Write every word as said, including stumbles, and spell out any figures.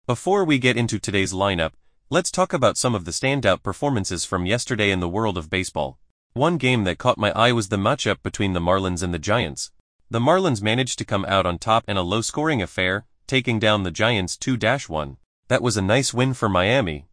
Before we get into today's lineup, let's talk about some of the standout performances from yesterday in the world of baseball. One game that caught my eye was the matchup between the Marlins and the Giants. The Marlins managed to come out on top in a low-scoring affair, taking down the Giants two to one. That was a nice win for Miami,